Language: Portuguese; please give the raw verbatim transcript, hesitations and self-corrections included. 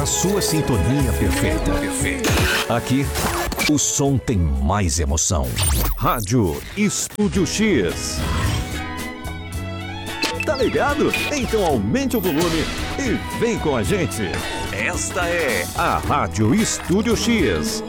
a sua sintonia perfeita. Aqui, o som tem mais emoção. Rádio Estúdio X. Tá ligado? Então aumente o volume e vem com a gente. Esta é a Rádio Estúdio X.